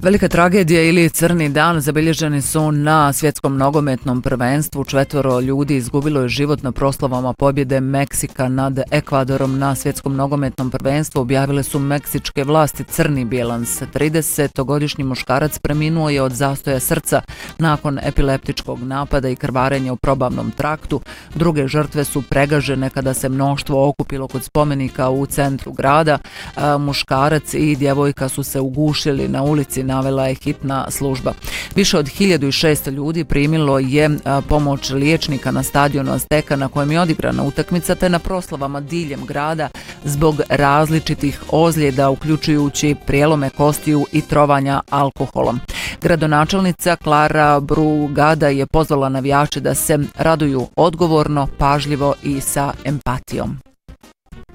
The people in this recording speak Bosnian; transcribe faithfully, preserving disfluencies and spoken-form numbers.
Velika tragedija ili crni dan zabilježeni su na svjetskom nogometnom prvenstvu. Četvoro ljudi izgubilo je život na proslavama pobjede Meksika nad Ekvadorom na svjetskom nogometnom prvenstvu. Objavile su meksičke vlasti crni bilans. tridesetogodišnji muškarac preminuo je od zastoja srca nakon epileptičkog napada i krvarenja u probavnom traktu. Druge žrtve su pregažene kada se mnoštvo okupilo kod spomenika u centru grada. Muškarac i djevojka su se ugušili na ulici, navela je hitna služba. Više od hiljadu šesto ljudi primilo je pomoć liječnika na stadionu Azteka na kojem je odigrana utakmica, te na proslavama diljem grada zbog različitih ozljeda, uključujući prijelome kostiju i trovanja alkoholom. Gradonačelnica Clara Brugada je pozvala navijače da se raduju odgovorno, pažljivo i sa empatijom.